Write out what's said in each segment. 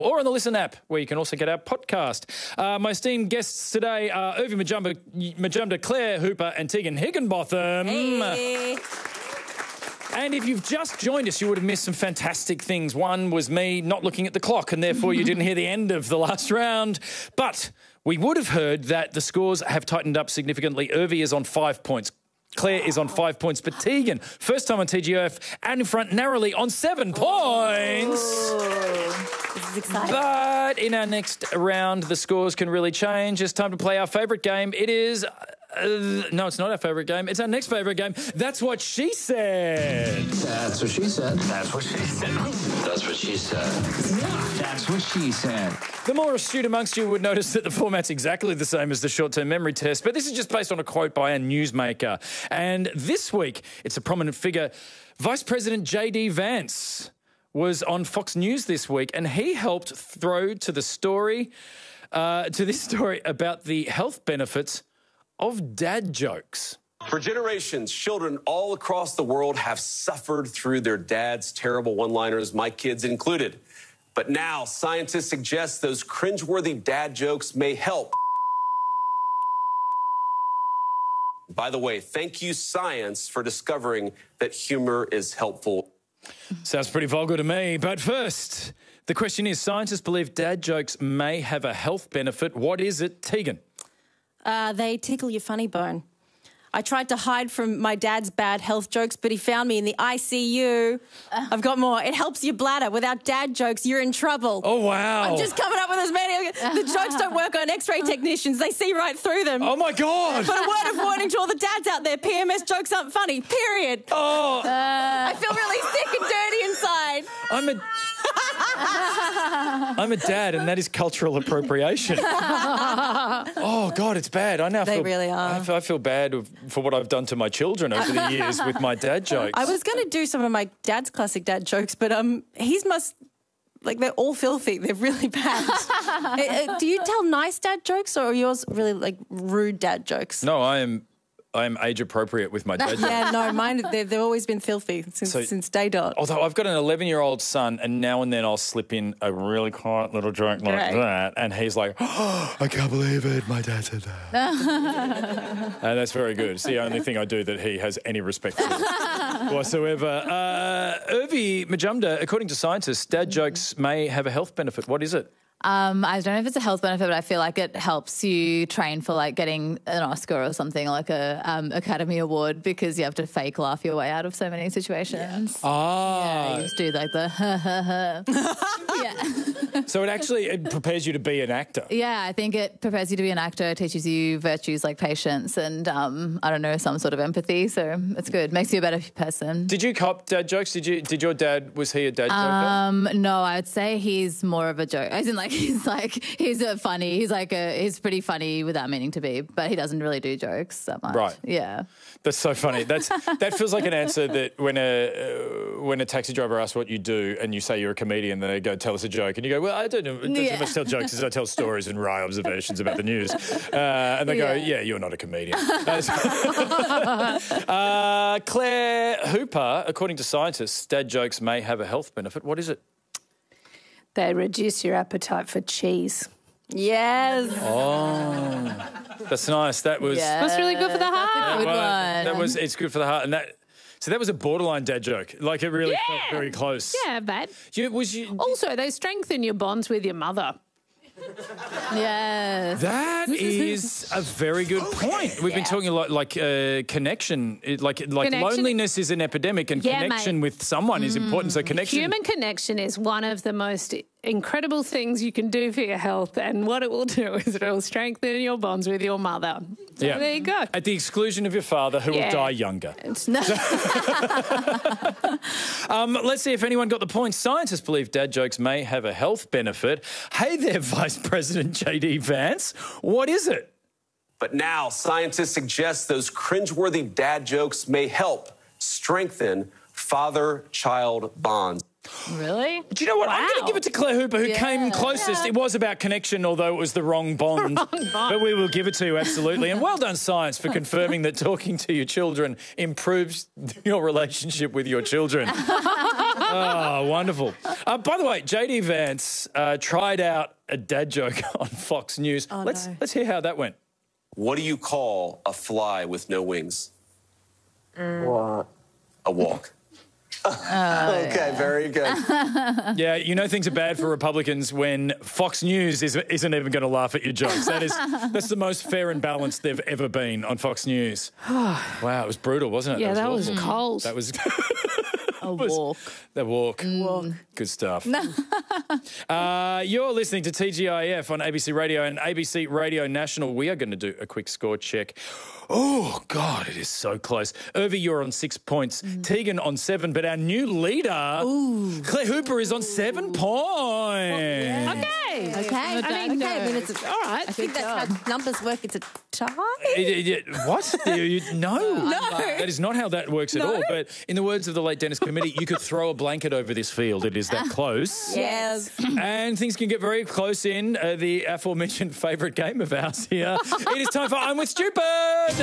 or on the Listen app, where you can also get our podcast. My esteemed guests today are Urvi Majumdar, Claire Hooper and Tegan Higginbotham. Hey. And if you've just joined us, you would have missed some fantastic things. One was me not looking at the clock, and therefore you didn't hear the end of the last round. But we would have heard that the scores have tightened up significantly. Urvi is on 5 points. Claire is on 5 points, but Tegan, first time on TGF, and in front narrowly on 7 points. This is exciting. But in our next round, the scores can really change. It's time to play our favourite game. It is... no, it's not our favourite game. It's our next favourite game. That's What She Said. That's what she said. That's what she said. That's what she said. That's what she said. The more astute amongst you would notice that the format's exactly the same as the short-term memory test, but this is just based on a quote by a newsmaker. And this week, it's a prominent figure. Vice President J.D. Vance was on Fox News this week, and he helped throw to this story about the health benefits of dad jokes. For generations, children all across the world have suffered through their dad's terrible one-liners, my kids included. But now, scientists suggest those cringeworthy dad jokes may help. By the way, thank you, science, for discovering that humor is helpful. Sounds pretty vulgar to me. But first, the question is, scientists believe dad jokes may have a health benefit. What is it, Tegan? They tickle your funny bone. I tried to hide from my dad's bad health jokes, but he found me in the ICU. I've got more. It helps your bladder. Without dad jokes, you're in trouble. Oh, wow. I'm just coming up with as many. The jokes don't work on X-ray technicians. They see right through them. Oh, my God. But a word of warning to all the dads out there, PMS jokes aren't funny, period. Oh. I feel really sick and dirty inside. I'm a dad, and that is cultural appropriation. Oh, God, it's bad. They really are. I feel bad for what I've done to my children over the years with my dad jokes. I was going to do some of my dad's classic dad jokes, but they're all filthy. They're really bad. Do you tell nice dad jokes, or are yours really rude dad jokes? No, I am age appropriate with my dad jokes. Yeah, no, mine, they've always been filthy since day dot. Although I've got an 11-year-old son, and now and then I'll slip in a really quiet little joke like that, and he's like, oh, I can't believe it, my dad said that. And that's very good. It's the only thing I do that he has any respect for whatsoever. Urvi Majumdar, according to scientists, dad jokes may have a health benefit. What is it? I don't know if it's a health benefit, but I feel like it helps you train for getting an Oscar or something, like a Academy Award, because you have to fake laugh your way out of so many situations. Ah. Yeah, you just do the yeah. So it prepares you to be an actor. Yeah, I think it prepares you to be an actor, it teaches you virtues like patience and, I don't know, some sort of empathy. So it's good. Makes you a better person. Did you cop dad jokes? Did your dad, was he a dad joker? No, I'd say he's more of a joke. As in, he's funny. He's pretty funny without meaning to be, but he doesn't really do jokes that much. Right. Yeah. That's so funny. That feels like an answer that when a taxi driver asks what you do and you say you're a comedian, they go, tell us a joke. And you go, well, I don't know. I don't tell jokes as I tell stories and wry observations about the news. And they go, yeah, you're not a comedian. Claire Hooper, according to scientists, dad jokes may have a health benefit. What is it? They reduce your appetite for cheese. Yes. Oh, that's nice. That was That's really good for the heart. Good one. It's good for the heart, and that was a borderline dad joke. Like, it really felt very close. Yeah, bad. Also, they strengthen your bonds with your mother. Yes. That is a very good point. We've been talking a lot connection. Connection. Loneliness is an epidemic, and connection with someone is important. So connection. Human connection is one of the most incredible things you can do for your health, and what it will do is it will strengthen your bonds with your mother. So there you go. At the exclusion of your father, who will die younger. It's let's see if anyone got the point. Scientists believe dad jokes may have a health benefit. Hey there, Vice President J.D. Vance. What is it? But now, scientists suggest those cringeworthy dad jokes may help strengthen father-child bonds. Really? Do you know what? I'm going to Wow. give it to Claire Hooper, who Yeah. came closest. It was about connection, although it was the wrong bond. But we will give it to you, absolutely. And well done, science, for confirming that talking to your children improves your relationship with your children. Oh, wonderful. By the way, JD Vance tried out a dad joke on Fox News. Let's hear how that went. What do you call a fly with no wings? What? A walk. Okay, very good. Yeah, you know things are bad for Republicans when Fox News isn't even going to laugh at your jokes. That's the most fair and balanced they've ever been on Fox News. Wow, it was brutal, wasn't it? Yeah, that was awful. cold. That was A walk. the walk. Good stuff. You're listening to TGIF on ABC Radio and ABC Radio National. We are going to do a quick score check. Oh, God, it is so close. Irvi, you're on 6 points. Tegan on 7, but our new leader, Claire Hooper, is on 7 points. Okay. Okay. I mean, it's all right. I think that's how numbers work. It's a tie. What? No. That is not how that works at all. But in the words of the late Dennis Committee, you could throw a blanket over this field. It is that close. Yes. And things can get very close in the aforementioned favourite game of ours here. It is time for I'm With Stupid.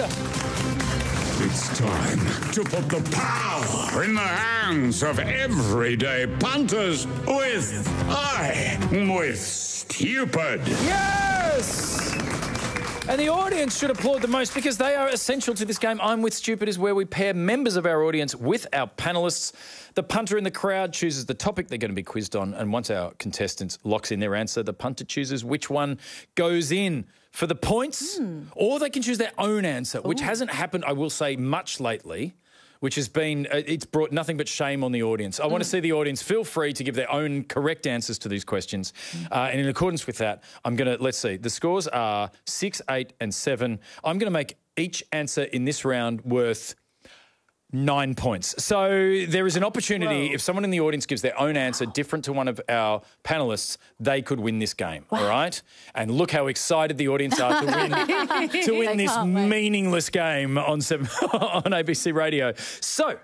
It's time to put the power in the hands of everyday punters with I'm With Stupid. Yes! And the audience should applaud the most because they are essential to this game. I'm With Stupid is where we pair members of our audience with our panellists. The punter in the crowd chooses the topic they're going to be quizzed on, and once our contestants locks in their answer, the punter chooses which one goes in for the points, or they can choose their own answer, which hasn't happened, I will say, much lately, which has been, it's brought nothing but shame on the audience. I want to see the audience feel free to give their own correct answers to these questions. And in accordance with that, I'm going to, let's see, the scores are 6, 8 and 7. I'm going to make each answer in this round worth 9 points. So there is an opportunity, if someone in the audience gives their own answer different to one of our panellists, they could win this game, all right? And look how excited the audience are to win this meaningless game on ABC Radio. So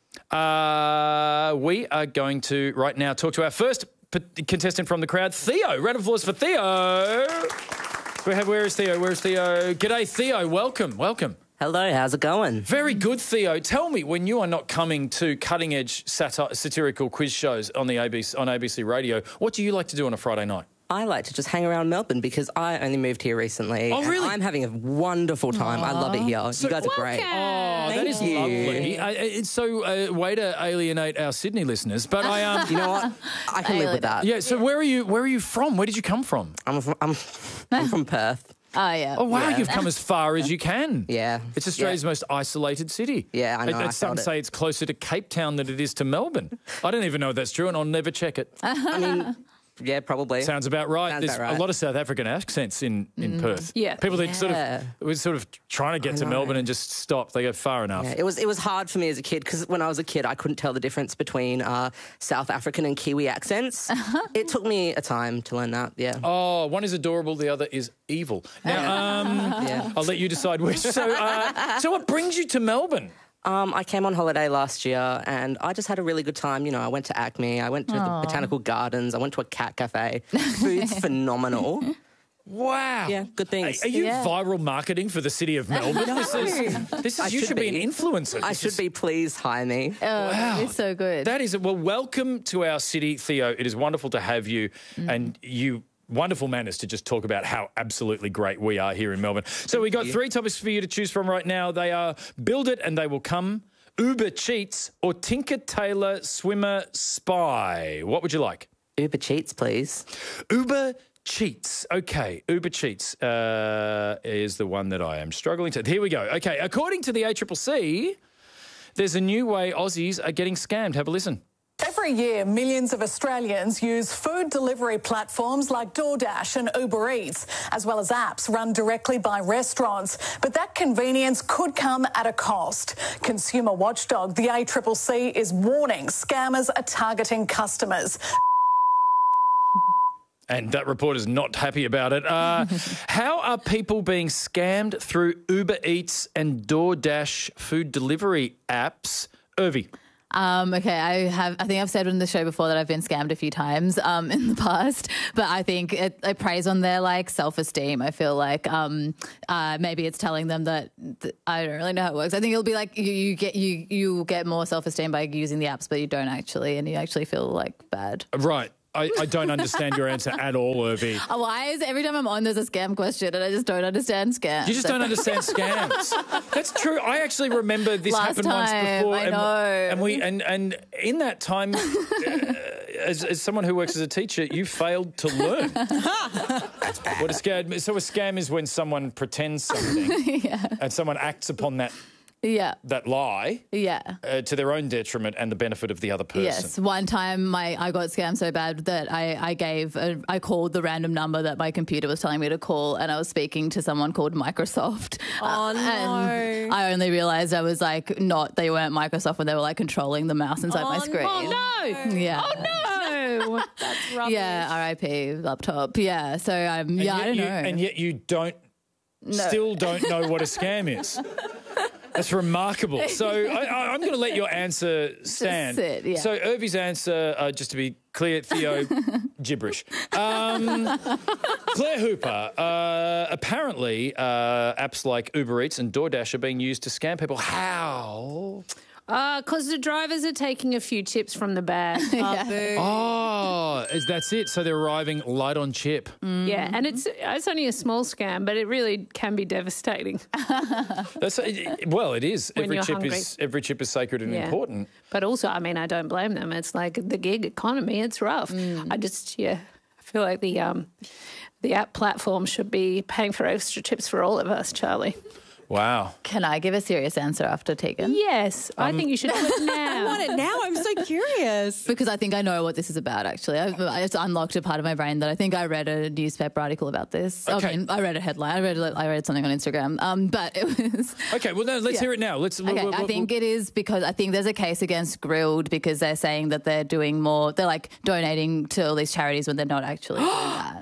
we are going to right now talk to our first contestant from the crowd, Theo. Round of applause for Theo. Where is Theo? G'day, Theo. Welcome. Hello, how's it going? Very good, Theo. Tell me, when you are not coming to cutting-edge satirical quiz shows on ABC Radio, what do you like to do on a Friday night? I like to just hang around Melbourne because I only moved here recently. Oh, really? And I'm having a wonderful time. I love it here. You guys are great. Oh, that is you. lovely. It's so way to alienate our Sydney listeners, but I You know what? I can live with that. yeah. So where are you from? Where did you come from? I'm from Perth. Oh, yeah. Oh wow, Yeah. you've come as far as you can. Yeah. It's Australia's most isolated city. Yeah, I know, I Some felt it. say it's closer to Cape Town than it is to Melbourne. I don't even know if that's true, and I'll never check it. I mean, yeah, probably. Sounds about right. Sounds There's about right. a lot of South African accents in Perth. Yeah. People that Yeah. was sort of trying to get to know. Melbourne and just stop. They go far enough. Yeah, it was hard for me as a kid because when I was a kid, I couldn't tell the difference between South African and Kiwi accents. It took me a time to learn that. Yeah. Oh, one is adorable, the other is evil. Now, Yeah. I'll let you decide which. So what brings you to Melbourne? I came on holiday last year and I just had a really good time. You know, I went to Acme, I went to the Botanical Gardens, I went to a cat cafe. Food's phenomenal. Wow. Yeah, good things. Are you viral marketing for the city of Melbourne? You should be an influencer. I should be. Please hire me. Wow. It's so good. That is, well, welcome to our city, Theo. It is wonderful to have you and you. Wonderful manners to just talk about how absolutely great we are here in Melbourne. So we got 3 topics for you to choose from right now. They are Build It and They Will Come, Uber Cheats, or Tinker Tailor Swimmer Spy. What would you like? Uber Cheats, please. Uber Cheats. Okay, Uber Cheats is the one that I am struggling to. Here we go. Okay, according to the ACCC, there's a new way Aussies are getting scammed. Have a listen. Every year, millions of Australians use food delivery platforms like DoorDash and Uber Eats, as well as apps run directly by restaurants. But that convenience could come at a cost. Consumer watchdog, the ACCC, is warning scammers are targeting customers. And that reporter's not happy about it. How are people being scammed through Uber Eats and DoorDash food delivery apps? Irvi. Okay, I think I've said on the show before that I've been scammed a few times in the past, but I think it preys on their like self-esteem. I feel like maybe it's telling them that I don't really know how it works. I think it'll be like you get more self-esteem by using the apps, but you don't actually, and you actually feel like bad. Right. I don't understand your answer at all, Urvi. Why is every time I'm on there's a scam question and I just don't understand scams? You just don't understand scams. That's true. I actually remember this happened once before. I know. And in that time, as someone who works as a teacher, you failed to learn. What a scam. So a scam is when someone pretends something and someone acts upon that lie to their own detriment and the benefit of the other person. Yes. One time I got scammed so bad that I called the random number that my computer was telling me to call, and I was speaking to someone called Microsoft. Oh, no. And I only realised I was like they weren't Microsoft when they were like controlling the mouse inside my screen. Oh, no. Yeah. Oh, no. That's rubbish. Yeah, RIP laptop. Yeah. So I don't know. And yet you still don't know what a scam is. That's remarkable. So I'm going to let your answer stand. Sit, yeah. So Urvi's answer, just to be clear, Theo, gibberish. Claire Hooper, apparently apps like Uber Eats and DoorDash are being used to scam people. How? Because the drivers are taking a few chips from the bag. That's it. So they're arriving light on chip. Yeah, and it's only a small scam, but it really can be devastating. It is. When Every chip is sacred and important. But also, I mean, I don't blame them. It's like the gig economy. It's rough. I feel like the app platform should be paying for extra chips for all of us, Charlie. Wow. Can I give a serious answer after Tegan? Yes, I think you should do it now. I want it now. I'm so curious. Because I think I know what this is about, actually. I just unlocked a part of my brain that I think I read a newspaper article about this. Okay. I mean, I read a headline. I read something on Instagram. But it was... Okay, well, no, let's hear it now. I think it is because I think there's a case against Grilled because they're saying that they're doing more... They're, like, donating to all these charities when they're not actually doing that.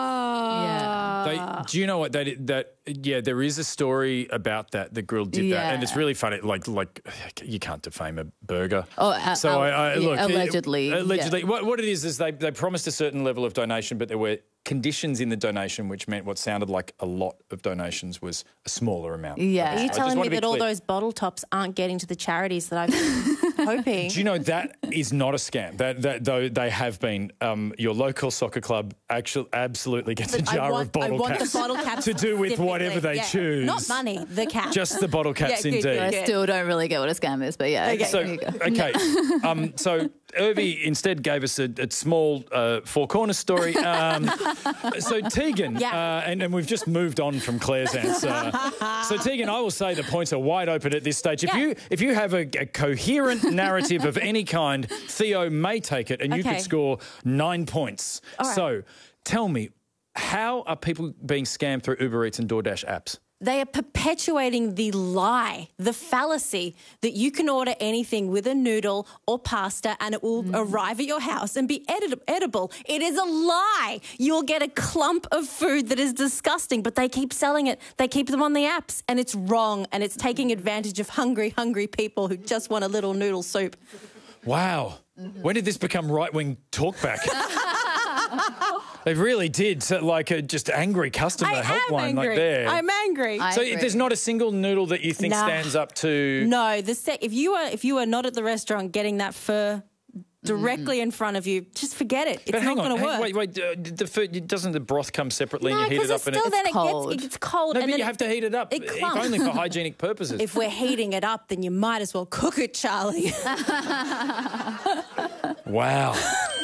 Do you know what there is a story about that Grilled did that, and it's really funny. Like you can't defame a burger. Look, allegedly. Allegedly, what it is they promised a certain level of donation, but there were conditions in the donation which meant what sounded like a lot of donations was a smaller amount. Yeah, are you telling me that all those bottle tops aren't getting to the charities that I've been hoping? Do you know that is not a scam? That though they have been. Your local soccer club actually absolutely gets a jar of bottle caps. I want the bottle caps to do with whatever they choose. Not money, the caps. Just the bottle caps, indeed. I still don't really get what a scam is, but yeah. Okay. So Urvi instead gave us a small Four Corners story. So Tegan, and we've just moved on from Claire's answer. So Tegan, I will say the points are wide open at this stage. If you have a coherent narrative of any kind, Theo may take it, and you could score 9 points. Right. So tell me, how are people being scammed through Uber Eats and DoorDash apps? They are perpetuating the lie, the fallacy that you can order anything with a noodle or pasta and it will arrive at your house and be edible. It is a lie. You'll get a clump of food that is disgusting, but they keep selling it. They keep them on the apps, and it's wrong, and it's taking advantage of hungry people who just want a little noodle soup. Wow. When did this become right-wing talkback? They really did. So like just angry customer helpline like there. I'm angry. So there's not a single noodle that you think stands up to... No. If you are not at the restaurant getting that pho directly in front of you, just forget it. It's not going to work. Wait. The food, doesn't the broth come separately and you heat it up? No, because it gets cold. No, and but you have to heat it up, if only for hygienic purposes. If we're heating it up, then you might as well cook it, Charlie. Wow.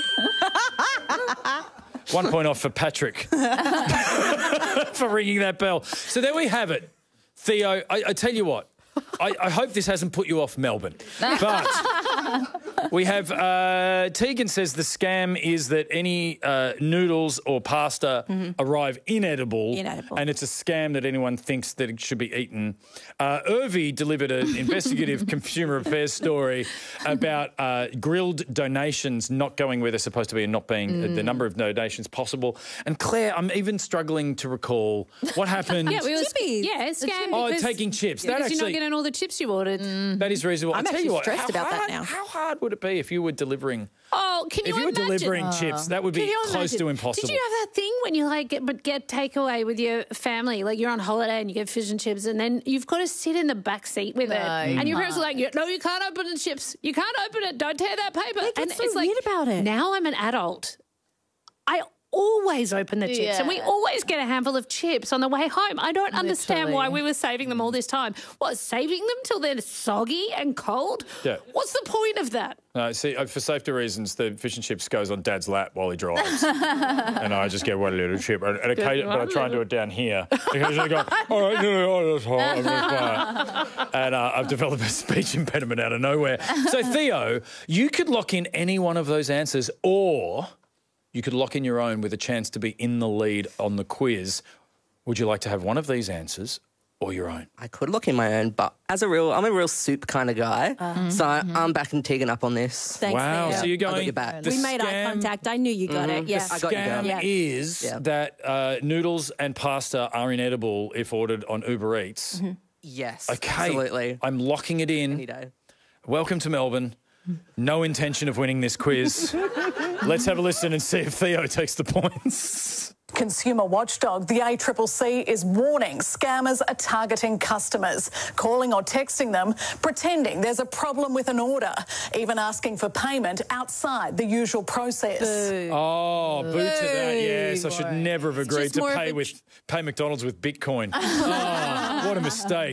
1 point off for Patrick for ringing that bell. So there we have it. Theo, I tell you what, I hope this hasn't put you off Melbourne. But we have Tegan says the scam is that any noodles or pasta arrive inedible, and it's a scam that anyone thinks that it should be eaten. Urvi delivered an investigative consumer affairs story about grilled donations not going where they're supposed to be and not being the number of donations possible. And Claire, I'm even struggling to recall what happened. Scam. Taking chips. Because you're not getting all the chips you ordered. That is reasonable. I'm actually stressed about that now. how hard would it be if you were delivering? Oh, can you If you were imagine? delivering chips, that would Can be you close imagine? to impossible. Did you have that thing when you like get takeaway with your family? Like you're on holiday and you get fish and chips, and then you've got to sit in the back seat with it, and your parents are like, "No, you can't open the chips. You can't open it. Don't tear that paper." They get and so it's like weird about it. now I'm an adult. I always open the chips, and we Yeah. always get a handful of chips on the way home. I don't understand why we were saving them all this time. What, saving them till they're soggy and cold? Yeah. What's the point of that? See, for safety reasons, the fish and chips goes on Dad's lap while he drives, and I just get one little chip. And occasionally, but I try and do it down here. Occasionally, I go, all right, that's hot. I'm gonna try it." And I've developed a speech impediment out of nowhere. So Theo, you could lock in any one of those answers, or you could lock in your own with a chance to be in the lead on the quiz. Would you like to have one of these answers or your own? I could look in my own, but I'm a real soup kind of guy. So I'm backing Tegan up on this. Thanks, Wow, Theo. so you're I got going... your back. the We made eye scam- contact. I knew you got it. Yeah. I got you, Scam girl. Yeah. is Yeah. that noodles and pasta are inedible if ordered on Uber Eats. Yes, Okay, absolutely. I'm locking it Any in. day. Welcome to Melbourne. No intention of winning this quiz. Let's have a listen and see if Theo takes the points. Consumer watchdog, the ACCC, is warning scammers are targeting customers, calling or texting them, pretending there's a problem with an order, even asking for payment outside the usual process. Oh, boot to that. Yes, I should never have agreed just to more of pay McDonald's with Bitcoin. Oh, what a mistake.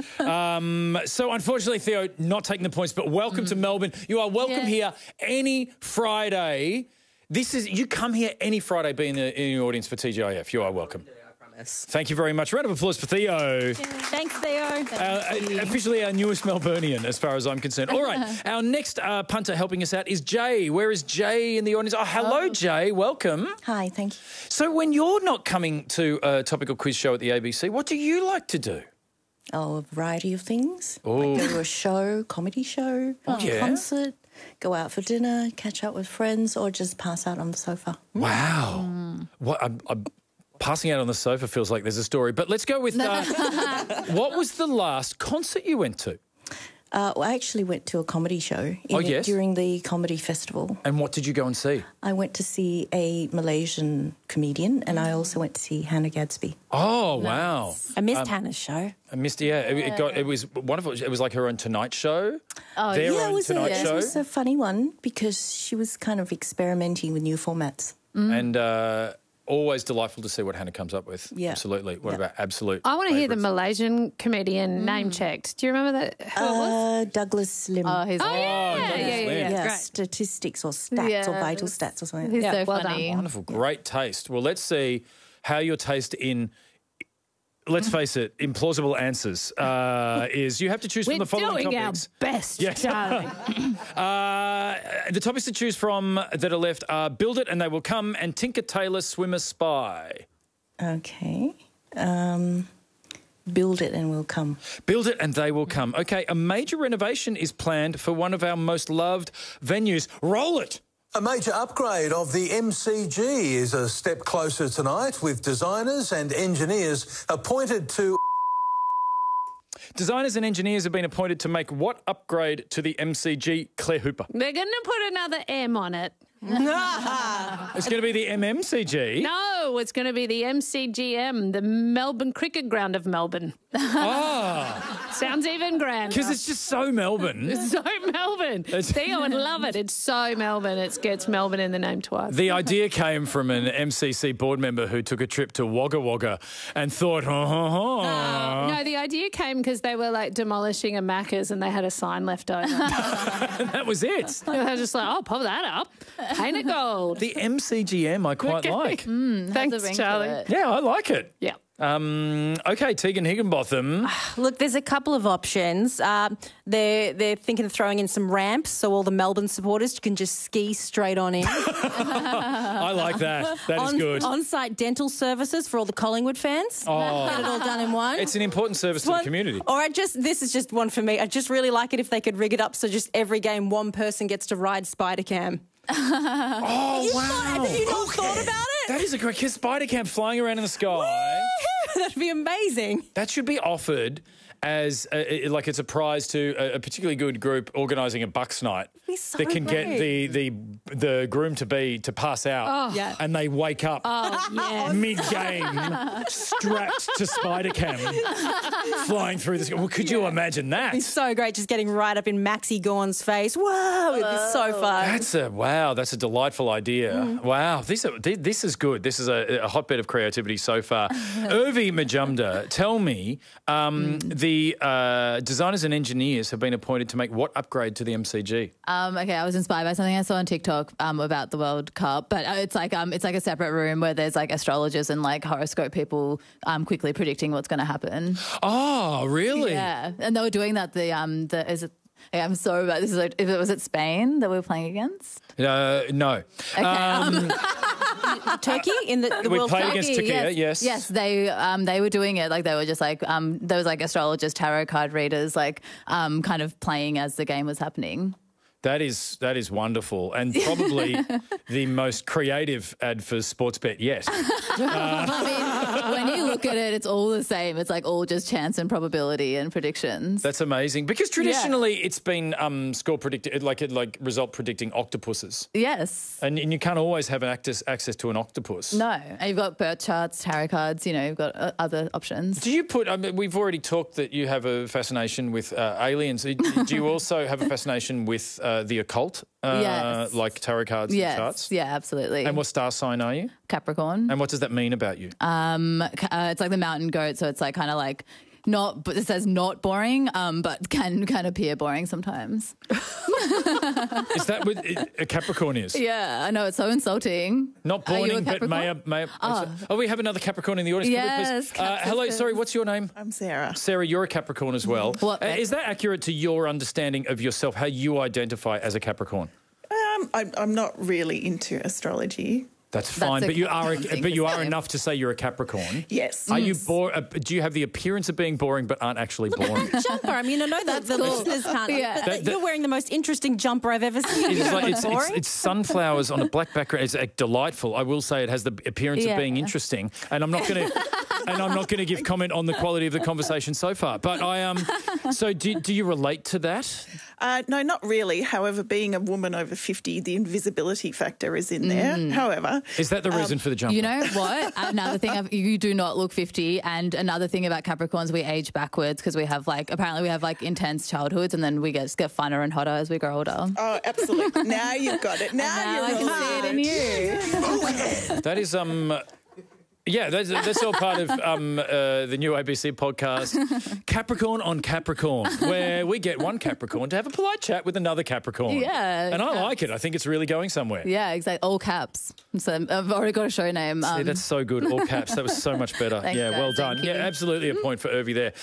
So unfortunately, Theo, not taking the points, but welcome to Melbourne. You are welcome here any Friday. You come here any Friday, be in the audience for TGIF. You are welcome. Thank you very much. Round of applause for Theo. Thanks, Theo. Officially our newest Melburnian, as far as I'm concerned. All right, our next punter helping us out is Jay. Where is Jay in the audience? Oh, hello, Jay. Welcome. Hi, thank you. So when you're not coming to a topical quiz show at the ABC, what do you like to do? Oh, a variety of things. Oh. Like go to a show, comedy show, yeah? concert, go out for dinner, catch up with friends, or just pass out on the sofa. Wow. What I'm passing out on the sofa feels like there's a story. But let's go with what was the last concert you went to? Well, I actually went to a comedy show during the comedy festival. And what did you go and see? I went to see a Malaysian comedian, and I also went to see Hannah Gadsby. Oh, wow. I missed Hannah's show. I missed, it was wonderful. It was like her own Tonight Show. Oh, Their yeah, own it was, Tonight it Show. was a funny one because she was kind of experimenting with new formats. And always delightful to see what Hannah comes up with. Yeah. Absolutely. What about absolute I want to hear the favourites? Malaysian comedian name checked. Do you remember that? Who it was? Douglas Lim. Oh, he's yeah, Great. statistics or stats or vital stats or something. He's Yeah, so well funny. Wonderful. Great taste. Well, let's see how your taste in... Let's face it, implausible answers is you have to choose from We're the following doing topics. our best, Yes. Charlie. The topics to choose from that are left are Build It and They Will Come and Tinker Tailor Swimmer Spy. Okay. Build it and we'll come. Build It and They Will Come. Okay, a major renovation is planned for one of our most loved venues. Roll it! A major upgrade of the MCG is a step closer tonight with designers and engineers appointed to... Designers and engineers have been appointed to make what upgrade to the MCG, Claire Hooper? They're going to put another M on it. It's going to be the MMCG. No, it's going to be the MCGM, the Melbourne Cricket Ground of Melbourne. Ah, Sounds even grander. because it's just so Melbourne. It's so Melbourne. Theo would love it. It's so Melbourne. It gets Melbourne in the name twice. The idea came from an MCC board member who took a trip to Wagga Wagga and thought, No, the idea came because they were like demolishing a Macca's and they had a sign left over. and that was it. They were just like, oh, pop that up. Paint it gold. The MCGM I quite like. Thanks, Charlie. Yeah, I like it. Yeah. Okay, Tegan Higginbotham. Look, there's a couple of options. They're thinking of throwing in some ramps so all the Melbourne supporters can just ski straight on in. I like that. That is good. On-site dental services for all the Collingwood fans. Oh. Get it all done in one. It's an important service to the community. Or this is just one for me. I just really like it if they could rig it up so just every game one person gets to ride Spider-Cam. Oh, wow. Have you not thought about it? That is a great kiss. Spider-Cam flying around in the sky. That'd be amazing. That should be offered as like it's a prize to a particularly good group organising a Bucks night be so that can get the groom to be to pass out, and they wake up mid-game strapped to Spider-Cam flying through this. Well, could you imagine that? It'd be so great, just getting right up in Maxie Gorn's face. Whoa, it'd be so fun. That's a delightful idea. Wow, this is good. This is a hotbed of creativity so far. Urvi Majumdar, tell me, the designers and engineers have been appointed to make what upgrade to the MCG? Okay, I was inspired by something I saw on TikTok about the World Cup, but it's like a separate room where there's like astrologers and like horoscope people quickly predicting what's going to happen. Oh, really? Yeah, and they were doing that. I'm sorry about this. Was it Spain that we were playing against? No. Okay. Turkey in the we World played Cup? against Turkey, yes. Yes, they were doing it. Like they were just like there was like astrologers, tarot card readers, like kind of playing as the game was happening. That is wonderful and probably the most creative ad for Sportsbet yet. I mean, when you look at it, it's all the same. It's like all just chance and probability and predictions. That's amazing because traditionally it's been score predicted, like result predicting octopuses. Yes, and you can't always have access to an octopus. No, and you've got birth charts, tarot cards. You know, you've got other options. Do you put? I mean, we've already talked that you have a fascination with aliens. Do you also have a fascination with the occult, yes. like tarot cards and charts? Yeah, absolutely. And what star sign are you? Capricorn. And what does that mean about you? It's like the mountain goat, so it's like kind of like not, but it says not boring, but can kind of appear boring sometimes. Is that what a Capricorn is? Yeah, I know, it's so insulting. Not boring, but may. Oh, we have another Capricorn in the audience. Yes. Hello, sorry, what's your name? I'm Sarah. Sarah, you're a Capricorn as well. Is that accurate to your understanding of yourself, how you identify as a Capricorn? I'm not really into astrology. That's fine, but you are enough to say you're a Capricorn. Yes. Are you do you have the appearance of being boring but aren't actually boring? Jumper. I mean, I know that the listeners can't. Yeah. But you're wearing the most interesting jumper I've ever seen. It's sunflowers on a black background. It's delightful. I will say it has the appearance of being interesting, and I'm not going to give comment on the quality of the conversation so far. But So do you relate to that? No, not really. However, being a woman over 50, the invisibility factor is in there. However, is that the reason for the jumper? You know what? Another thing, you do not look 50. And another thing about Capricorns, we age backwards because we have apparently we have intense childhoods, and then we just get funner and hotter as we grow older. Oh, absolutely. Now you've got it. Now I can see it in you. That is yeah, that's all part of the new ABC podcast, Capricorn on Capricorn, where we get one Capricorn to have a polite chat with another Capricorn. Yeah. And I like it. I think it's really going somewhere. Yeah, exactly. All caps. So I've already got a show name. See, that's so good. All caps. That was so much better. Thanks, yeah, well done. thank you. Yeah, absolutely a point for Irvi there.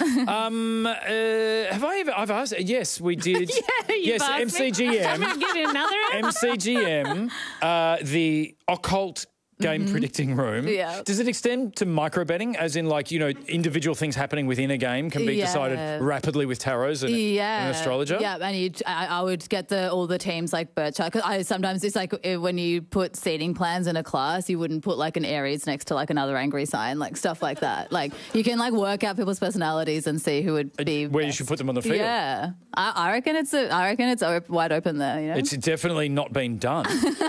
Have I ever? I've asked. Yes, we did. Yes, MCGM. I'm going to give you another MCGM, the occult game predicting room. Yeah. Does it extend to micro betting, as in individual things happening within a game can be decided rapidly with tarots and an astrologer? Yeah, and I would get all the teams like birth chart. Because sometimes it's like when you put seating plans in a class, you wouldn't put an Aries next to another angry sign, stuff like that. You can work out people's personalities and see who would be where best. You should put them on the field. Yeah, I reckon it's wide open there. You know? It's definitely not been done.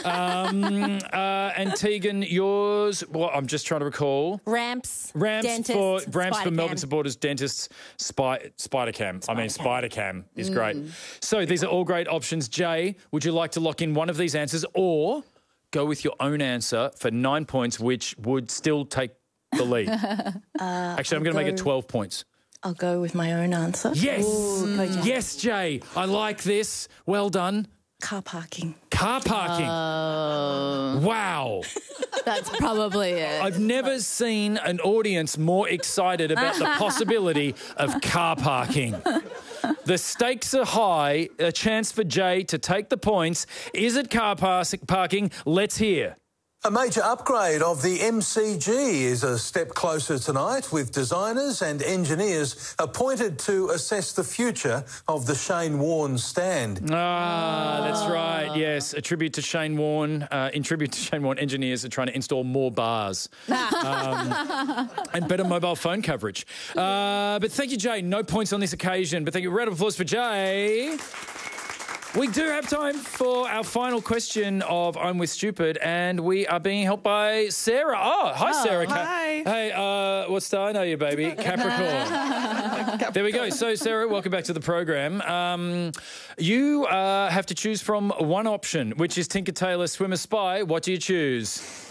And Tegan, yours? Well, I'm just trying to recall. Ramps dentists, for Spider-Cam. Melbourne supporters, dentists, Spider-Cam. Spider-Cam is great. So these are all great options. Jay, would you like to lock in one of these answers or go with your own answer for 9 points, which would still take the lead? Actually, I'm going to make it 12 points. I'll go with my own answer. Yes. Yes, Jay. I like this. Well done. Car parking. Car parking. Wow. That's probably it. I've never seen an audience more excited about the possibility of car parking. The stakes are high. A chance for Jay to take the points. Is it car parking? Let's hear. A major upgrade of the MCG is a step closer tonight, with designers and engineers appointed to assess the future of the Shane Warne stand. That's right, yes. A tribute to Shane Warne. In tribute to Shane Warne, engineers are trying to install more bars and better mobile phone coverage. But thank you, Jay. No points on this occasion, but thank you. Round of applause for Jay. We do have time for our final question of I'm With Stupid, and we are being helped by Sarah. Oh, hi, Sarah. Hi. Hey, what star I know you, baby? Capricorn. There we go. So, Sarah, welcome back to the program. You have to choose from one option, which is Tinker Tailor Swimmer Spy. What do you choose?